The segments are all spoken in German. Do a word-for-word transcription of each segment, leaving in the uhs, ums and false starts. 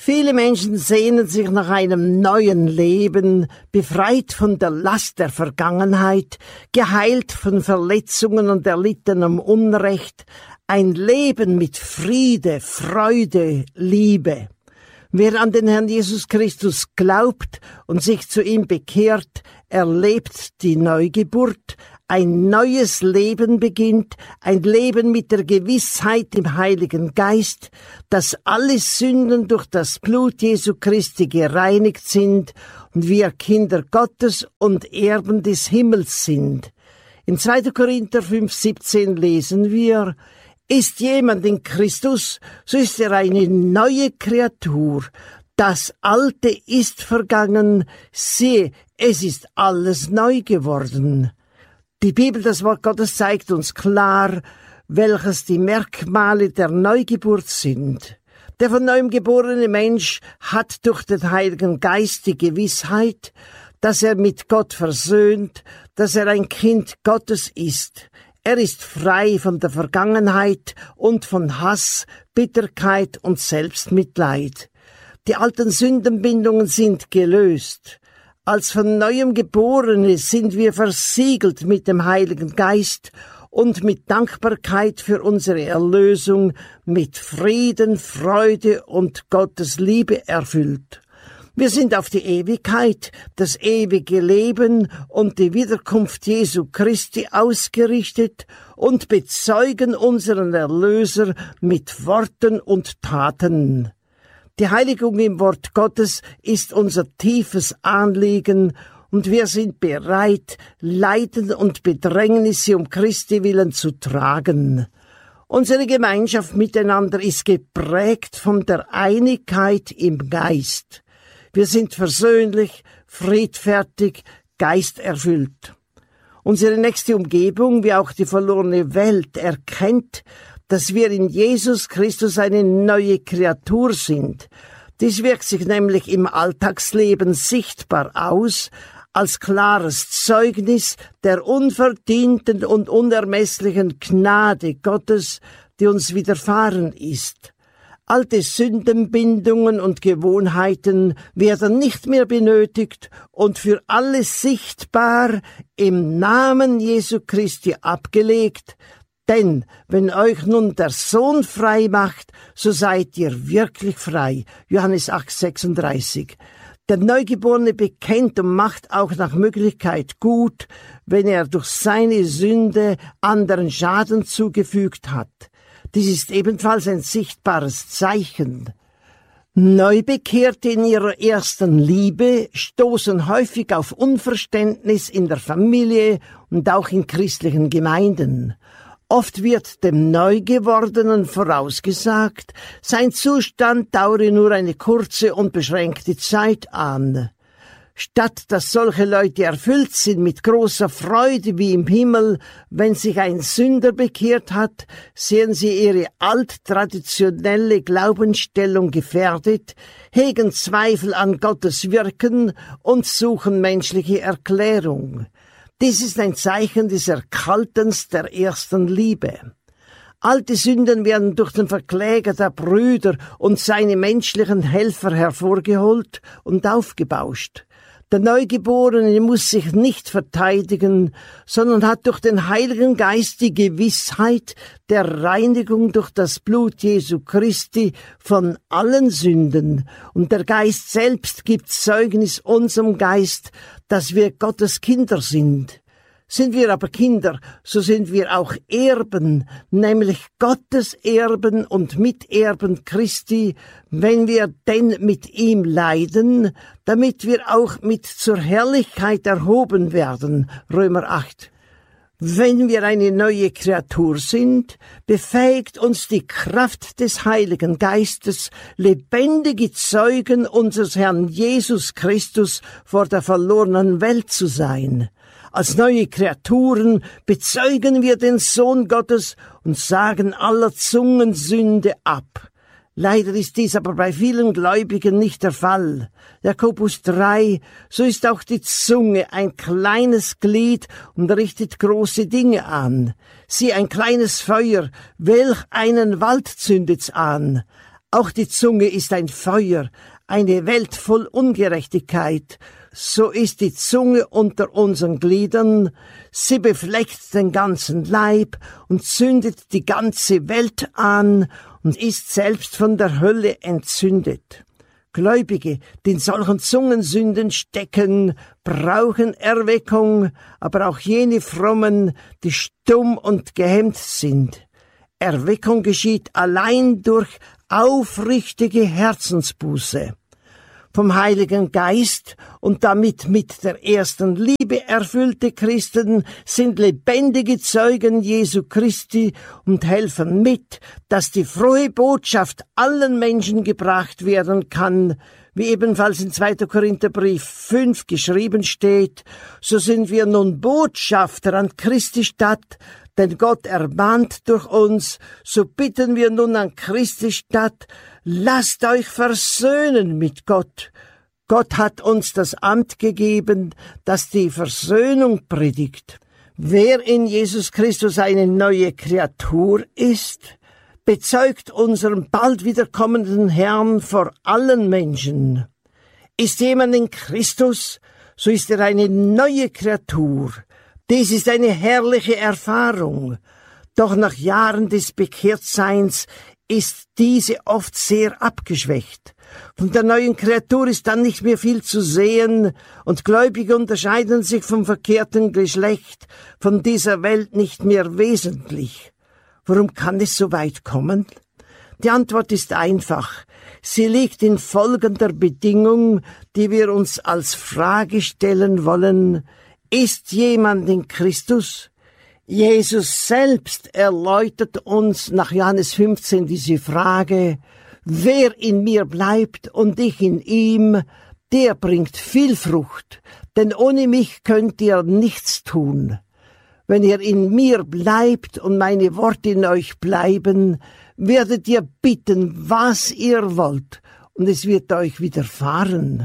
Viele Menschen sehnen sich nach einem neuen Leben, befreit von der Last der Vergangenheit, geheilt von Verletzungen und erlittenem Unrecht, ein Leben mit Friede, Freude, Liebe. Wer an den Herrn Jesus Christus glaubt und sich zu ihm bekehrt, erlebt die Neugeburt, ein neues Leben beginnt, ein Leben mit der Gewissheit im Heiligen Geist, dass alle Sünden durch das Blut Jesu Christi gereinigt sind und wir Kinder Gottes und Erben des Himmels sind. In zweiter Korinther fünf siebzehn lesen wir: Ist jemand in Christus, so ist er eine neue Kreatur. Das Alte ist vergangen, siehe, es ist alles neu geworden. Die Bibel, das Wort Gottes, zeigt uns klar, welches die Merkmale der Neugeburt sind. Der von neuem geborene Mensch hat durch den Heiligen Geist die Gewissheit, dass er mit Gott versöhnt, dass er ein Kind Gottes ist. Er ist frei von der Vergangenheit und von Hass, Bitterkeit und Selbstmitleid. Die alten Sündenbindungen sind gelöst. Als von Neuem Geborene sind wir versiegelt mit dem Heiligen Geist und mit Dankbarkeit für unsere Erlösung, mit Frieden, Freude und Gottes Liebe erfüllt. Wir sind auf die Ewigkeit, das ewige Leben und die Wiederkunft Jesu Christi ausgerichtet und bezeugen unseren Erlöser mit Worten und Taten. Die Heiligung im Wort Gottes ist unser tiefes Anliegen und wir sind bereit, Leiden und Bedrängnisse um Christi willen zu tragen. Unsere Gemeinschaft miteinander ist geprägt von der Einigkeit im Geist. Wir sind versöhnlich, friedfertig, geisterfüllt. Unsere nächste Umgebung, wie auch die verlorene Welt, erkennt, dass wir in Jesus Christus eine neue Kreatur sind. Dies wirkt sich nämlich im Alltagsleben sichtbar aus, als klares Zeugnis der unverdienten und unermesslichen Gnade Gottes, die uns widerfahren ist. Alte Sündenbindungen und Gewohnheiten werden nicht mehr benötigt und für alle sichtbar im Namen Jesu Christi abgelegt. Denn wenn euch nun der Sohn frei macht, so seid ihr wirklich frei. Johannes acht sechsunddreißig. Der Neugeborene bekennt und macht auch nach Möglichkeit gut, wenn er durch seine Sünde anderen Schaden zugefügt hat. Dies ist ebenfalls ein sichtbares Zeichen. Neubekehrte in ihrer ersten Liebe stoßen häufig auf Unverständnis in der Familie und auch in christlichen Gemeinden. Oft wird dem Neugewordenen vorausgesagt, sein Zustand dauere nur eine kurze und beschränkte Zeit an. Statt dass solche Leute erfüllt sind mit großer Freude wie im Himmel, wenn sich ein Sünder bekehrt hat, sehen sie ihre alttraditionelle Glaubensstellung gefährdet, hegen Zweifel an Gottes Wirken und suchen menschliche Erklärung. Dies ist ein Zeichen des Erkaltens der ersten Liebe. Alte Sünden werden durch den Verkläger der Brüder und seine menschlichen Helfer hervorgeholt und aufgebauscht. Der Neugeborene muss sich nicht verteidigen, sondern hat durch den Heiligen Geist die Gewissheit der Reinigung durch das Blut Jesu Christi von allen Sünden. Und der Geist selbst gibt Zeugnis unserem Geist, dass wir Gottes Kinder sind. Sind wir aber Kinder, so sind wir auch Erben, nämlich Gottes Erben und Miterben Christi, wenn wir denn mit ihm leiden, damit wir auch mit zur Herrlichkeit erhoben werden. Römer acht. Wenn wir eine neue Kreatur sind, befähigt uns die Kraft des Heiligen Geistes, lebendige Zeugen unseres Herrn Jesus Christus vor der verlorenen Welt zu sein. Als neue Kreaturen bezeugen wir den Sohn Gottes und sagen aller Zungen Sünde ab. Leider ist dies aber bei vielen Gläubigen nicht der Fall. Jakobus drei, so ist auch die Zunge ein kleines Glied und richtet große Dinge an. Sie ein kleines Feuer, welch einen Wald zündet's an. Auch die Zunge ist ein Feuer, eine Welt voll Ungerechtigkeit. So ist die Zunge unter unseren Gliedern, sie befleckt den ganzen Leib und zündet die ganze Welt an und ist selbst von der Hölle entzündet. Gläubige, die in solchen Zungensünden stecken, brauchen Erweckung, aber auch jene Frommen, die stumm und gehemmt sind. Erweckung geschieht allein durch aufrichtige Herzensbuße. Vom Heiligen Geist und damit mit der ersten Liebe erfüllte Christen sind lebendige Zeugen Jesu Christi und helfen mit, dass die frohe Botschaft allen Menschen gebracht werden kann, wie ebenfalls in zweiter Korintherbrief fünf geschrieben steht, so sind wir nun Botschafter an Christi Stadt, denn Gott ermahnt durch uns, so bitten wir nun an Christi Stadt, lasst euch versöhnen mit Gott. Gott hat uns das Amt gegeben, das die Versöhnung predigt. Wer in Jesus Christus eine neue Kreatur ist, bezeugt unseren bald wiederkommenden Herrn vor allen Menschen. Ist jemand in Christus, so ist er eine neue Kreatur. Dies ist eine herrliche Erfahrung. Doch nach Jahren des Bekehrtseins ist diese oft sehr abgeschwächt. Von der neuen Kreatur ist dann nicht mehr viel zu sehen, und Gläubige unterscheiden sich vom verkehrten Geschlecht, von dieser Welt nicht mehr wesentlich. Warum kann es so weit kommen? Die Antwort ist einfach. Sie liegt in folgender Bedingung, die wir uns als Frage stellen wollen. Ist jemand in Christus? Jesus selbst erläutert uns nach Johannes fünfzehn diese Frage: Wer in mir bleibt und ich in ihm, der bringt viel Frucht, denn ohne mich könnt ihr nichts tun. Wenn ihr in mir bleibt und meine Worte in euch bleiben, werdet ihr bitten, was ihr wollt, und es wird euch widerfahren.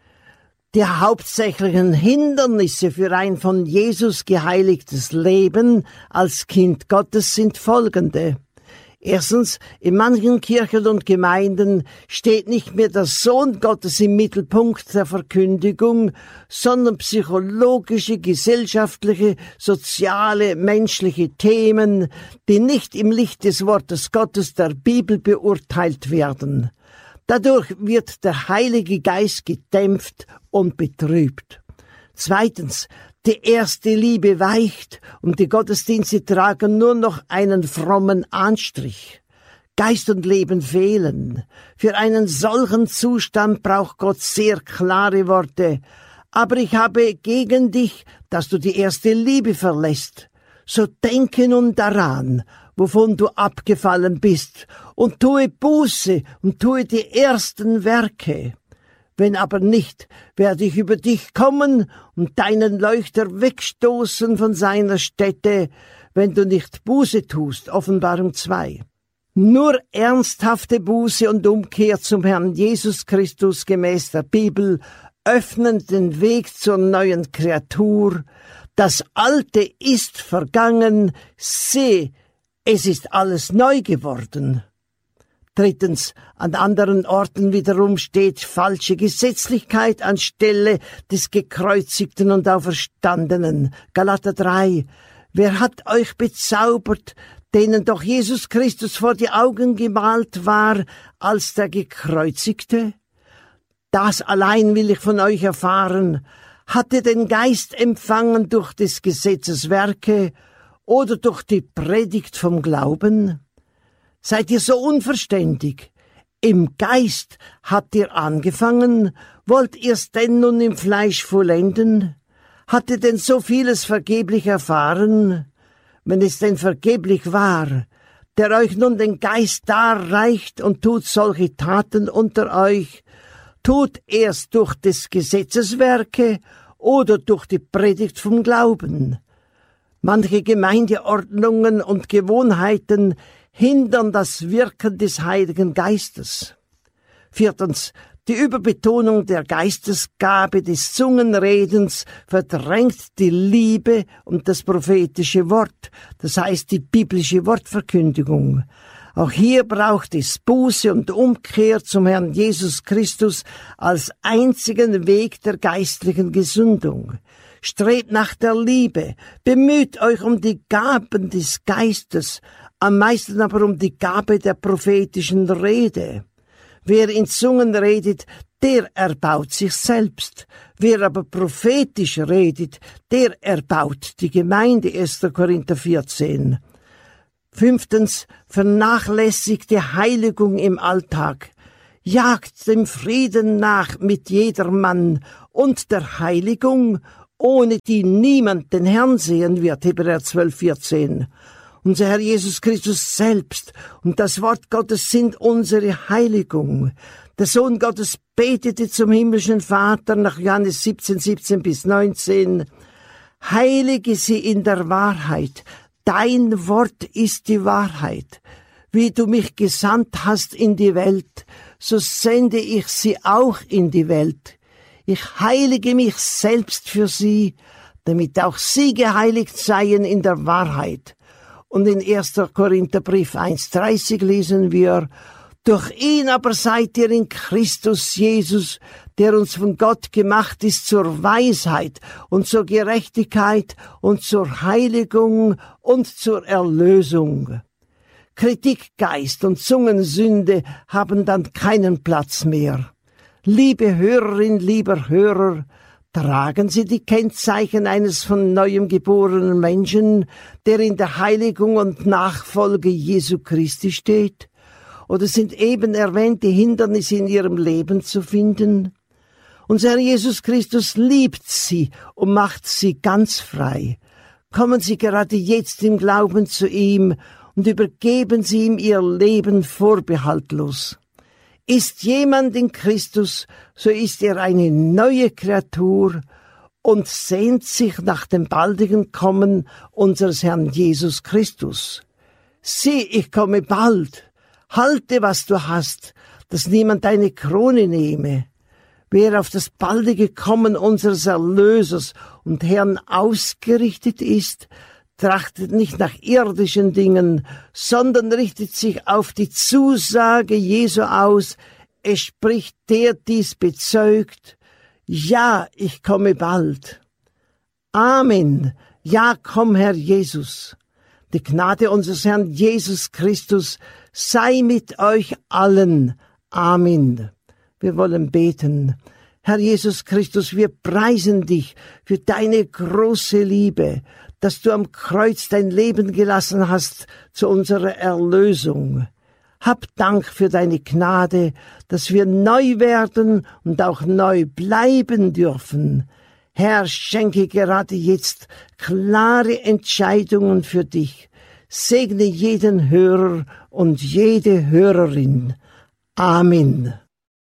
Die hauptsächlichen Hindernisse für ein von Jesus geheiligtes Leben als Kind Gottes sind folgende. Erstens, in manchen Kirchen und Gemeinden steht nicht mehr der Sohn Gottes im Mittelpunkt der Verkündigung, sondern psychologische, gesellschaftliche, soziale, menschliche Themen, die nicht im Licht des Wortes Gottes der Bibel beurteilt werden. Dadurch wird der Heilige Geist gedämpft und betrübt. Zweitens, die erste Liebe weicht und die Gottesdienste tragen nur noch einen frommen Anstrich. Geist und Leben fehlen. Für einen solchen Zustand braucht Gott sehr klare Worte. Aber ich habe gegen dich, dass du die erste Liebe verlässt. So denke nun daran, wovon du abgefallen bist, und tue Buße und tue die ersten Werke. Wenn aber nicht, werde ich über dich kommen und deinen Leuchter wegstoßen von seiner Stätte, wenn du nicht Buße tust. Offenbarung zwei. Nur ernsthafte Buße und Umkehr zum Herrn Jesus Christus gemäß der Bibel öffnen den Weg zur neuen Kreatur. Das Alte ist vergangen, seh, es ist alles neu geworden. Drittens, an anderen Orten wiederum steht falsche Gesetzlichkeit anstelle des Gekreuzigten und Auferstandenen. Galater drei. Wer hat euch bezaubert, denen doch Jesus Christus vor die Augen gemalt war als der Gekreuzigte? Das allein will ich von euch erfahren. Hat ihr den Geist empfangen durch des Gesetzes Werke oder durch die Predigt vom Glauben? Seid ihr so unverständig? Im Geist habt ihr angefangen, wollt ihr's denn nun im Fleisch vollenden? Habt ihr denn so vieles vergeblich erfahren? Wenn es denn vergeblich war, der euch nun den Geist darreicht und tut solche Taten unter euch, tut er's durch des Gesetzes Werke oder durch die Predigt vom Glauben. Manche Gemeindeordnungen und Gewohnheiten hindern das Wirken des Heiligen Geistes. Viertens, die Überbetonung der Geistesgabe des Zungenredens verdrängt die Liebe und das prophetische Wort, das heißt die biblische Wortverkündigung. Auch hier braucht es Buße und Umkehr zum Herrn Jesus Christus als einzigen Weg der geistlichen Gesundung. Strebt nach der Liebe, bemüht euch um die Gaben des Geistes, am meisten aber um die Gabe der prophetischen Rede. Wer in Zungen redet, der erbaut sich selbst. Wer aber prophetisch redet, der erbaut die Gemeinde. erster Korinther vierzehn. Fünftens, vernachlässigt die Heiligung im Alltag. Jagt dem Frieden nach mit jedermann und der Heiligung, ohne die niemand den Herrn sehen wird. Hebräer zwölf, vierzehn. Unser Herr Jesus Christus selbst und das Wort Gottes sind unsere Heiligung. Der Sohn Gottes betete zum himmlischen Vater nach Johannes siebzehn, siebzehn bis neunzehn. Heilige sie in der Wahrheit. Dein Wort ist die Wahrheit. Wie du mich gesandt hast in die Welt, so sende ich sie auch in die Welt. Ich heilige mich selbst für sie, damit auch sie geheiligt seien in der Wahrheit. Und in erster Korintherbrief eins dreißig lesen wir, durch ihn aber seid ihr in Christus Jesus, der uns von Gott gemacht ist zur Weisheit und zur Gerechtigkeit und zur Heiligung und zur Erlösung. Kritikgeist und Zungensünde haben dann keinen Platz mehr. Liebe Hörerin, lieber Hörer, tragen Sie die Kennzeichen eines von neuem geborenen Menschen, der in der Heiligung und Nachfolge Jesu Christi steht? Oder sind eben erwähnte Hindernisse in Ihrem Leben zu finden? Unser Herr Jesus Christus liebt Sie und macht Sie ganz frei. Kommen Sie gerade jetzt im Glauben zu ihm und übergeben Sie ihm Ihr Leben vorbehaltlos. Ist jemand in Christus, so ist er eine neue Kreatur und sehnt sich nach dem baldigen Kommen unseres Herrn Jesus Christus. Sieh, ich komme bald. Halte, was du hast, dass niemand deine Krone nehme. Wer auf das baldige Kommen unseres Erlösers und Herrn ausgerichtet ist, trachtet nicht nach irdischen Dingen, sondern richtet sich auf die Zusage Jesu aus. Es spricht, der dies bezeugt, ja, ich komme bald. Amen. Ja, komm, Herr Jesus. Die Gnade unseres Herrn Jesus Christus sei mit euch allen. Amen. Wir wollen beten. Herr Jesus Christus, wir preisen dich für deine große Liebe, dass du am Kreuz dein Leben gelassen hast zu unserer Erlösung. Hab Dank für deine Gnade, dass wir neu werden und auch neu bleiben dürfen. Herr, schenke gerade jetzt klare Entscheidungen für dich. Segne jeden Hörer und jede Hörerin. Amen.